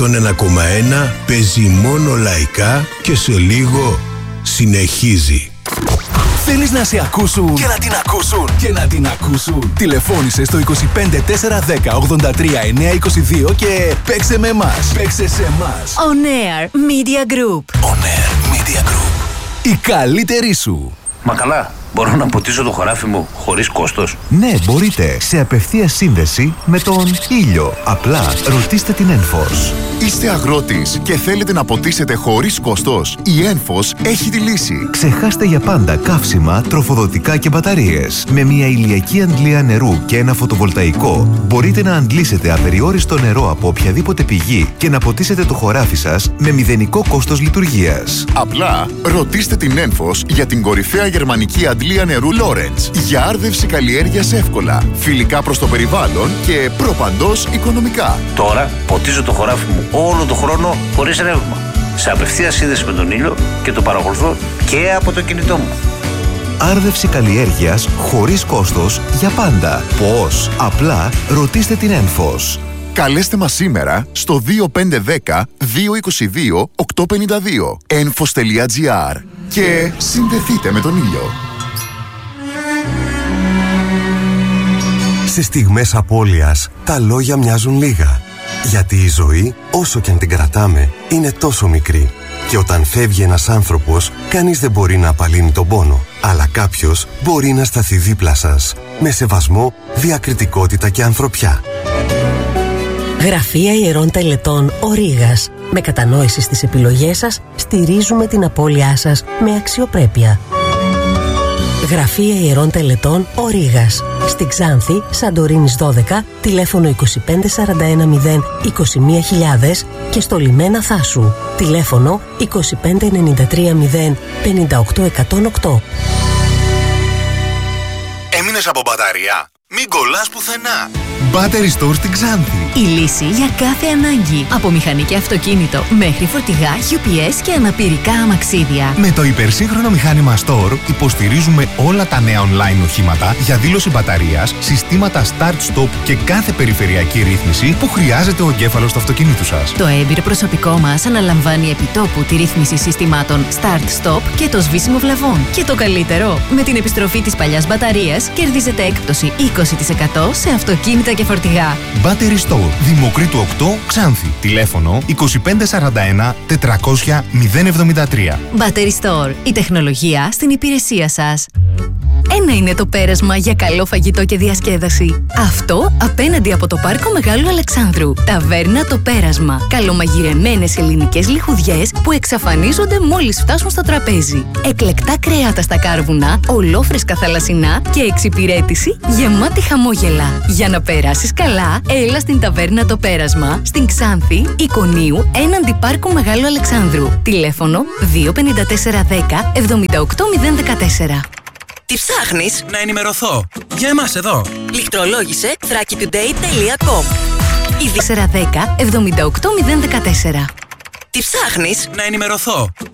Τον 1,1 παίζει μόνο λαϊκά και σε λίγο συνεχίζει. Θέλεις να σε ακούσουν και να την ακούσουν και να την ακούσουν? Τηλεφώνησε στο 25 410 83 922 και παίξε με εμάς. Παίξε σε εμάς. On Air Media Group. On Air Media Group. Η καλύτερη σου. Μα καλά, μπορώ να ποτίσω το χωράφι μου χωρίς κόστος? Ναι, μπορείτε. Σε απευθείας σύνδεση με τον ήλιο. Απλά ρωτήστε την Enphos. Είστε αγρότης και θέλετε να ποτίσετε χωρίς κόστος? Η Enphos έχει τη λύση. Ξεχάστε για πάντα καύσιμα, τροφοδοτικά και μπαταρίες. Με μια ηλιακή αντλία νερού και ένα φωτοβολταϊκό μπορείτε να αντλήσετε απεριόριστο νερό από οποιαδήποτε πηγή και να ποτίσετε το χωράφι σας με μηδενικό κόστος λειτουργίας. Απλά ρωτήστε την Enphos για την κορυφαία γερμανική αντλία νερού Lawrence. Για άρδευση καλλιέργειας εύκολα, φιλικά προς το περιβάλλον και προπαντός οικονομικά. Τώρα ποτίζω το χωράφι μου όλο το χρόνο χωρίς ρεύμα. Σε απευθείας σύνδεση με τον ήλιο και το παρακολουθώ και από το κινητό μου. Άρδευση καλλιέργειας χωρίς κόστος για πάντα. Πώς? Απλά ρωτήστε την Enphos. Καλέστε μας σήμερα στο 2510 222 852 enphos.gr και συνδεθείτε με τον ήλιο. Σε στιγμές απώλειας, τα λόγια μοιάζουν λίγα. Γιατί η ζωή, όσο και αν την κρατάμε, είναι τόσο μικρή. Και όταν φεύγει ένας άνθρωπος, κανείς δεν μπορεί να απαλύνει τον πόνο. Αλλά κάποιος μπορεί να σταθεί δίπλα σας. Με σεβασμό, διακριτικότητα και ανθρωπιά. Γραφεία Ιερών Τελετών Ο Ρήγας. Με κατανόηση στις επιλογές σας, στηρίζουμε την απώλειά σας με αξιοπρέπεια. Γραφεία Ιερών Τελετών Ο Ρήγας. Στην Ξάνθη, Σαντορίνης 12, τηλέφωνο 25 41 0 21 000 και στο Λιμένα Θάσου, τηλέφωνο 25 93 0 58 108. Έμεινες από μπαταρία? Μην κολλάς πουθενά. Battery Store στην Ξάνθη. Η λύση για κάθε ανάγκη. Από μηχανή αυτοκίνητο μέχρι φορτηγά, UPS και αναπηρικά αμαξίδια. Με το υπερσύγχρονο μηχάνημα Store υποστηρίζουμε όλα τα νέα online οχήματα για δήλωση μπαταρίας, συστήματα Start-Stop και κάθε περιφερειακή ρύθμιση που χρειάζεται ο εγκέφαλος του αυτοκινήτου σας. Το έμπειρο προσωπικό μας αναλαμβάνει επιτόπου τη ρύθμιση συστημάτων Start-Stop και το σβήσιμο βλαβών. Και το καλύτερο, με την επιστροφή της παλιάς μπαταρίας κερδίζετε έκπτωση 20% σε αυτοκίνητα και φορτηγά. Battery Store, Δημοκρίτου 8, Ξάνθη. Τηλέφωνο 2541 400 073. Battery Store, η τεχνολογία στην υπηρεσία σας. Ένα είναι το πέρασμα για καλό φαγητό και διασκέδαση. Αυτό απέναντι από το Πάρκο Μεγάλου Αλεξάνδρου. Ταβέρνα Το Πέρασμα. Καλομαγειρεμένες ελληνικές λιχουδιές που εξαφανίζονται μόλις φτάσουν στο τραπέζι. Εκλεκτά κρέατα στα κάρβουνα, ολόφρεσκα θαλασσινά και εξυπηρέτηση γεμάτη χαμόγελα. Για να περάσεις καλά, έλα στην Ταβέρνα Το Πέρασμα, στην Ξάνθη, Ικονίου, έναντι Πάρκου Μεγάλου Αλεξάνδρου. Τηλέφωνο 25410 78014. Τι ψάχνεις? Να ενημερωθώ. Για εμάς εδώ. Λιχτρολόγησε thrakitoday.com. Η 410 78014. Τι ψάχνεις? Να ενημερωθώ.